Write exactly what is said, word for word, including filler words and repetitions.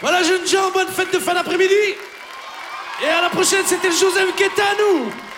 Voilà, jeunes gens, bonne fête de fin d'après-midi. Et à la prochaine, c'était le Joseph Gaetano.